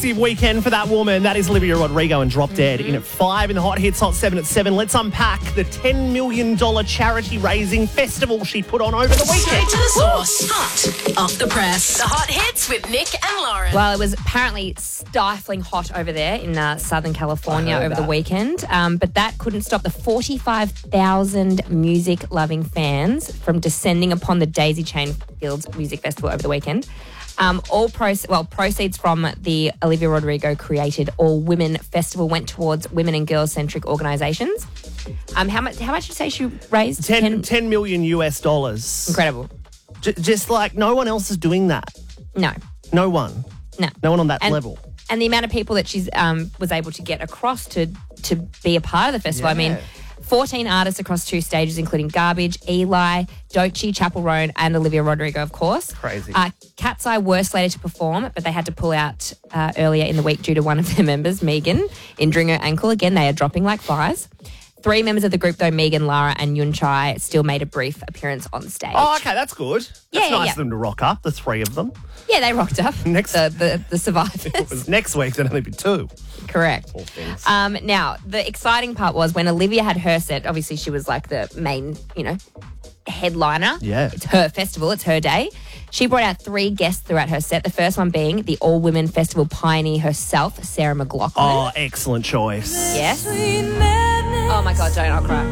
massive weekend for that woman. That is Olivia Rodrigo and Drop Dead in at 5 in the Hot Hits, Hot 7 at 7. Let's unpack the $10 million charity raising festival she put on over the weekend. Straight to the source. Hot off the press. The Hot Hits with Nick and Lauren. Well, it was apparently stifling hot over there in Southern California over the weekend, but that couldn't stop the 45,000 music-loving fans from descending upon the Daisy Chain Fields Music Festival over the weekend. Proceeds from the Olivia Rodrigo created all-women festival went towards women and girls-centric organisations. How much did you say she raised? $10 million US. Incredible. Just like no one else is doing that. No. No one. No one on that level. And the amount of people that she's was able to get across to be a part of the festival. Yeah. I mean, 14 artists across 2 stages, including Garbage, Eli, Doechii, Chappell Roan, and Olivia Rodrigo, of course. Crazy. Cat's Eye were slated to perform, but they had to pull out earlier in the week due to one of their members, Megan, injuring her ankle. Again, they are dropping like flies. 3 members of the group, though, Megan, Lara, and Yun Chai, still made a brief appearance on stage. Oh, okay, that's good. That's nice yeah. of them to rock up, the 3 of them. Yeah, they rocked up. The survivors. If it was next week, there'd only be 2. Correct. All things. Now, the exciting part was when Olivia had her set, obviously she was like the main, headliner. Yeah. It's her festival. It's her day. She brought out 3 guests throughout her set. The first one being the all-women festival pioneer herself, Sarah McLachlan. Oh, excellent choice. Yes. Oh, my God, don't. I'll cry.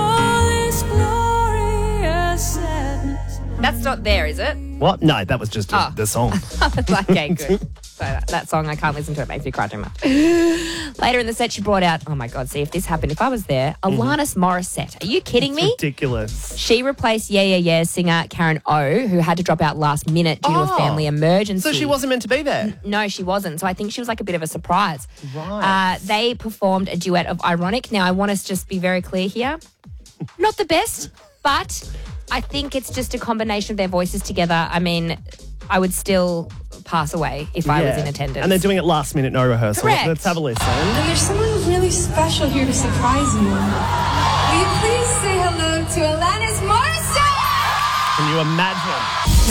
That's not there, is it? What? No, that was just the song. Okay, good. So that song, I can't listen to it. It makes me cry too much. Later in the set, she brought out, oh my God, see if this happened. If I was there, Alanis Morissette. Are you kidding me? Ridiculous. She replaced Yeah Yeah Yeah singer Karen O, who had to drop out last minute due to a family emergency. So she wasn't meant to be there? No, she wasn't. So I think she was like a bit of a surprise. Right. They performed a duet of Ironic. Now, I want us to just be very clear here. Not the best, but I think it's just a combination of their voices together. I mean, I would still pass away if I was in attendance. And they're doing it last minute, no rehearsal. Correct. Let's have a listen. And there's someone really special here to surprise you. Will you please say hello to Alanis Morissette? Can you imagine?